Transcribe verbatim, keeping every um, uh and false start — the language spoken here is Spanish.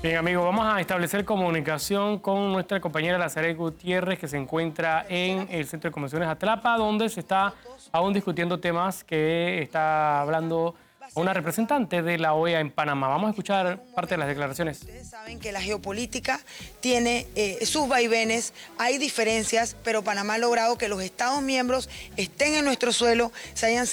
Bien, amigos, vamos a establecer comunicación con nuestra compañera Lazaret Gutiérrez, que se encuentra en el Centro de Convenciones Atlapa, donde se está aún discutiendo temas que está hablando una representante de la O E A en Panamá. Vamos a escuchar parte de las declaraciones. Ustedes saben que la geopolítica tiene eh, sus vaivenes, hay diferencias, pero Panamá ha logrado que los Estados miembros estén en nuestro suelo, se hayan